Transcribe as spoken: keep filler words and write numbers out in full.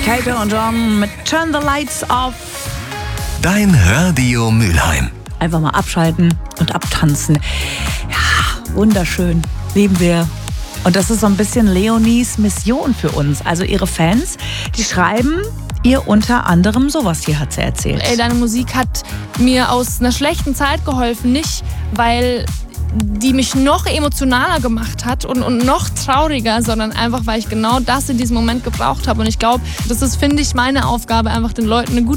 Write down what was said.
Kato und John mit Turn the Lights Off. Dein Radio Mülheim. Einfach mal abschalten und abtanzen. Ja, wunderschön. Lieben wir. Und das ist so ein bisschen Leonies Mission für uns. Also ihre Fans, die schreiben ihr unter anderem sowas hier, hat sie erzählt. Ey, deine Musik hat mir aus einer schlechten Zeit geholfen. Nicht, weil die mich noch emotionaler gemacht hat und, und noch trauriger, sondern einfach, weil ich genau das in diesem Moment gebraucht habe. Und ich glaube, das ist, finde ich, meine Aufgabe, einfach den Leuten eine gute